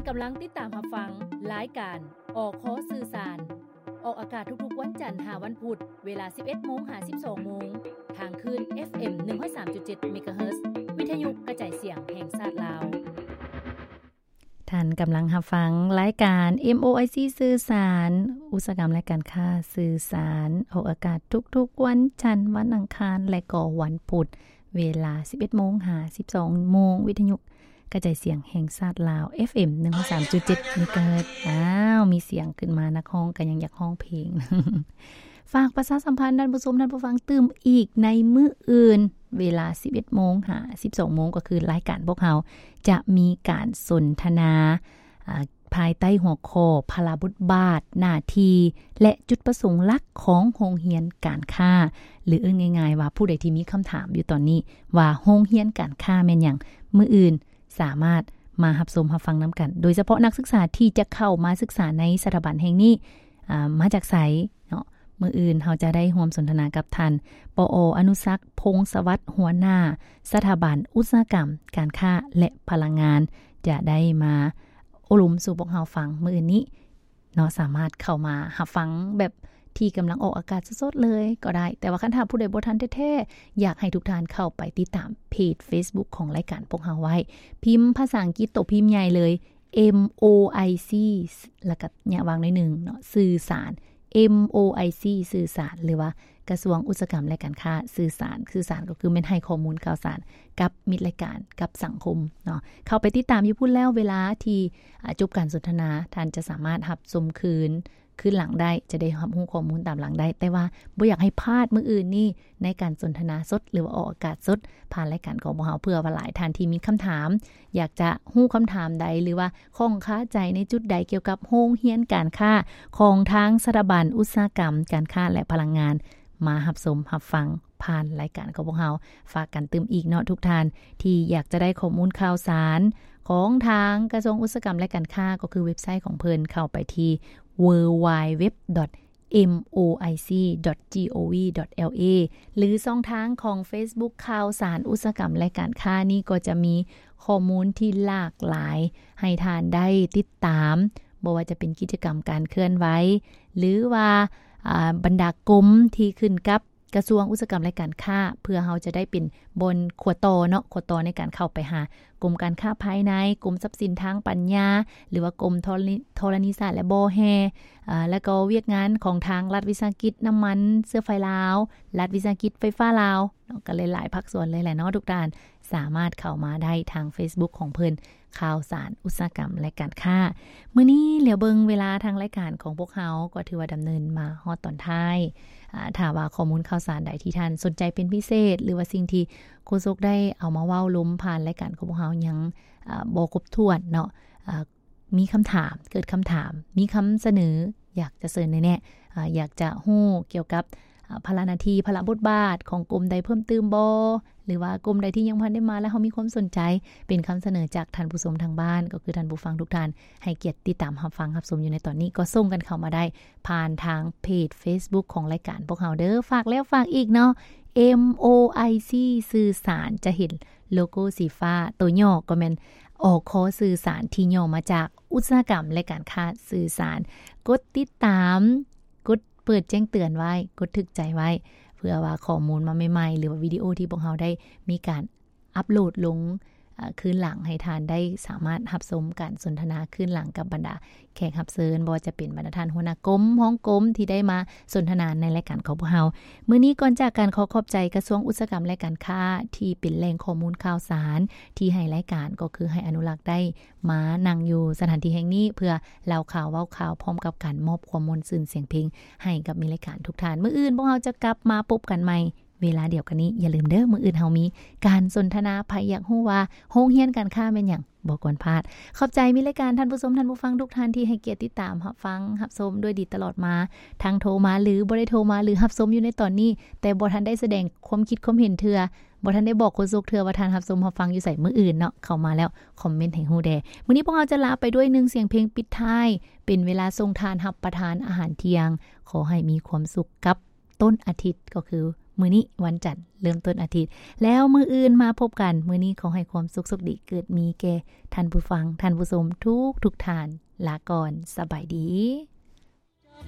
กำลังติดตามรับฟังรายการอขสื่อสารออกอากาศทุกๆวันจันทร์ถึงวันพุธเวลา 11:00 น. ถึง 12:00 น. ทางคลื่น FM 103.7 เมกะเฮิรตซ์วิทยุกระจายเสียงแห่งชาติลาวท่านกำลังรับฟังรายการ MOIC สื่อสารอุตสาหกรรมและการค้าสื่อสารออกอากาศทุกๆวันจันทร์วันอังคารและก็วันพุธเวลา 11:00 น. ถึง 12:00 น. วิทยุกระจายเสียงแห่งชาติลาว FM 103.7 เมกะเฮิรตซ์มีเสียงขึ้นมานักฮ้องก็ยังอยากฮ้องเพลง ฝากประชาสัมพันธ์ท่านผู้ชมท่านผู้ฟังตื่มอีกในมื้ออื่นเวลา 11:00 น. ถึง 12:00 น. ก็คือรายการพวกเราจะมีการสนทนาภายใต้หัวข้อพลบทบาทหน้าที่และจุดประสงค์หลักของโรงเรียนการค้าหรือง่ายๆว่าผู้ใดที่มีคำถามอยู่ตอนนี้ว่าโรงเรียนการค้าแม่นหยังมื้ออื่นสามารถมารับชมรับฟังนํากันโดยเฉพาะนักศึกษาที่จะเข้ามาศึกษาในสถาบันแห่งนี้มาจากไสเนาะมื้ออื่นเฮาจะได้ร่วมสนทนากับท่านปอ.อนุศักดิ์พงษ์สวัสดิ์หัวหน้าสถาบันอุตสาหกรรมการค้าและพลังงานจะได้มาอบรมสู่พวกเฮาฟังมื้ออื่นนี้เนาะสามารถเข้ามารับฟังแบบที่กำลังออกอากาศสดๆเลยก็ได้แต่ว่าคันถ้าผู้ใดบ่ทันแท้ๆอยากให้ทุกท่านเข้าไปติดตามเพจ Facebook ของรายการพวกเฮาไว้พิมพ์ภาษาอังกฤษตัวพิมพ์ใหญ่เลย MOIC แล้วก็อย่าวางใน1เนาะสื่อสาร MOIC สื่อสารหรือว่ากระทรวงอุตสาหกรรมและการค้าสื่อสารก็คือแม่นให้ข้อมูลข่าวสารกับมิตรรายการกับสังคมเนาะเข้าไปติดตามอยู่พุ่นแล้วเวลาที่จบการสนทนาท่านจะสามารถรับชมคืนหลังได้จะได้รับรู้ข้อมูลตามหลังได้แต่ว่าบ่อยากให้พลาดมื้ออื่นนี่ในการสนทนาสดหรือว่าออกอากาศสดผ่านรายการของเฮาเพื่อว่าหลายท่านที่มีคำถามอยากจะรู้คำถามใดหรือว่าข้องค้าใจในจุดใดเกี่ยวกับโรงเรียนการค้าของทางสถาบันอุตสาหกรรมการค้าและพลังงานมารับชมรับฟังผ่านรายการของพวกเฮาฝากกันตื่มอีกเนาะทุกท่านที่อยากจะได้ข้อมูลข่าวสารของทางกระทรวงอุตสาหกรรมและการค้าก็คือเว็บไซต์ของเพิ่นเข้าไปที่ www.moic.gov.la หรือช่องทางของ Facebook ข่าวสารอุตสาหกรรมและการค้านี่ก็จะมีข้อมูลที่หลากหลายให้ท่านได้ติดตามบ่ว่าจะเป็นกิจกรรมการเคลื่อนไหวหรือว่าบรรดากรมที่ขึ้นกับกระทรวงอุตสาหกรรมและการค้าเพื่อเฮาจะได้เป็นบนขัวตอเนาะขัวตอในการเข้าไปหากรมการค้าภายในกรมทรัพย์สินทางปัญญาหรือว่ากรมธรณีศาสตร์และบ่อแฮแล้วก็เวียกงานของทางรัฐวิสาหกิจน้ำมันเสื้อไฟลาวรัฐวิสาหกิจไฟฟ้าลาวเนาะก็หลายๆภาคส่วนเลยแหละเนาะทุกท่านสามารถเข้ามาได้ทาง Facebook ของเพิ่นข่าวสารอุตสาหกรรมและการค้ามื้อนี้เหลียวเบิงเวลาทางรายการของพวกเฮาก็ถือว่าดำเนินมาฮอดตอนท้ายถ้าว่าข้อมูลข่าวสารใดที่ท่านสนใจเป็นพิเศษหรือว่าสิ่งที่โฆษกได้เอามาเว้าล้มผ่านรายการของพวกเฮายังบ่ครบถ้วนเนาะมีคำถามเกิดคำถามมีคำเสนออยากจะเสนอแนะอยากจะฮู้เกี่ยวกับภาระหน้าที่ภาระบทบาทของกรมใดเพิ่มเติมบ่หรือว่ากรมใดที่ยังบ่ได้มาแล้วเฮามีความสนใจเป็นคำเสนอจากท่านผู้ชมทางบ้านก็คือท่านผู้ฟังทุกท่านให้เกียรติติดตามรับฟังรับชมอยู่ในตอนนี้ก็ส่งกันเข้ามาได้ผ่านทางเพจ Facebook ของรายการพวกเฮาเด้อฝากแล้วฝากอีกเนาะ MOIC สื่อสารจะเห็นโลโก้สีฟ้าตัวย่อก็แม่นออกขอสื่อสารที่ย่อมาจากอุตสาหกรรมและการค้าสื่อสารกดติดตามกดเปิดแจ้งเตือนไว้กดถึกใจไว้เพื่อว่าข้อมูลมาใหม่ๆหรือว่าวิดีโอที่พวกเราได้มีการอัปโหลดลงคืนหลังให้ทานได้สามารถรับชมการสนทนาคืนหลังกับบรรดาแขกรับเชิญบ่ว่าจะเป็นบรรดาท่านหัวหน้ากรมห้องกรมที่ได้มาสนทนาในรายการของพวกเรามื้อนี้ก่อนจากการขอขอบใจกระทรวงอุตสาหกรรมและการค้าที่เป็นแหล่งข้อมูลข่าวสารที่ให้รายการก็คือให้อนุรักษ์ได้มานั่งอยู่สถานที่แห่งนี้เพื่อเล่าข่าวเว้าข่าวพร้อมกับการมอบความมนต์ซื่นเสียงเพลงให้กับมีรายการทุกท่านมื้ออื่นพวกเราจะกลับมาพบกันใหม่เวลาเดียวกันนี้อย่าลืมเด้อมื้ออื่นเฮามีการสนทนาไผอยากฮู้ว่าโรงเรียนการค้าแม่นหยังบ่ควรพลาดขอบใจมีรายการท่านผู้ชมท่านผู้ฟังทุกท่านที่ให้เกียรติติดตามรับฟังรับชมด้วยดีตลอดมาทางโทรมาหรือบ่ได้โทรมาหรือรับชมอยู่ในตอนนี้แต่บ่ทันได้แสดงความคิดความเห็นเทื่อบ่ทันได้บอกโฆษกเทื่อว่าท่านรับชมรับฟังอยู่ไสมื้ออื่นเนาะเข้ามาแล้วคอมเมนต์ให้ฮู้แด่มื้อนี้พวกเราจะลาไปด้วย1เสียงเพลงปิดท้ายเป็นเวลาส่งทานรับประทานอาหารเที่ยงขอให้มีความสุขกับต้นอาทิตย์ก็คือมื้อนี้วันจันทร์เริ่มต้นอาทิตย์แล้วมื้ออื่นมาพบกันมื้อนี้ขอให้ความสุขสุขดีเกิดมีแก่ท่านผู้ฟังท่านผู้ชมทุกท่านลาก่อนสบายดี